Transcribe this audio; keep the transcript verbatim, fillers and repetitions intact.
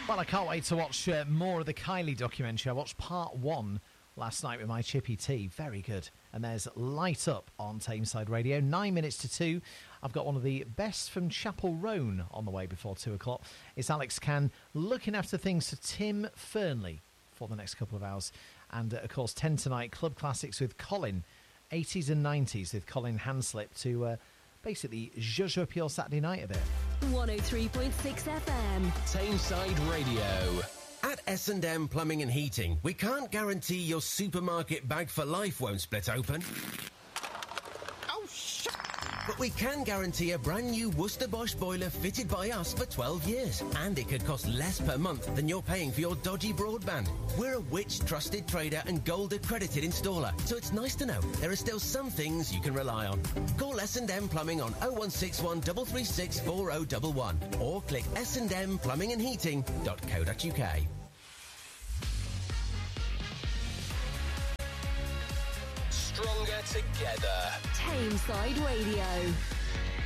Well, I can't wait to watch uh, more of the Kylie documentary. I watched part one last night with my Chippy Tea. Very good. And there's Light Up on Tameside Radio. Nine minutes to two. I've got one of the best from Chapel Roan on the way before two o'clock. It's Alex Cann looking after things for Tim Fernley for the next couple of hours. And, uh, of course, ten tonight, Club Classics with Colin. eighties and nineties with Colin Hanslip to uh, basically zhuzh up your Saturday night a bit. one oh three point six F M. Tameside Radio. At S and M Plumbing and Heating, we can't guarantee your supermarket bag for life won't split open. Oh, shit! But we can guarantee a brand new Worcester Bosch boiler fitted by us for twelve years. And it could cost less per month than you're paying for your dodgy broadband. We're a Which trusted trader and gold accredited installer, so it's nice to know there are still some things you can rely on. Call S and M Plumbing on oh one six one, three three six, four oh one one or click s and m plumbing and heating dot co dot u k. Stronger together. Tameside Radio.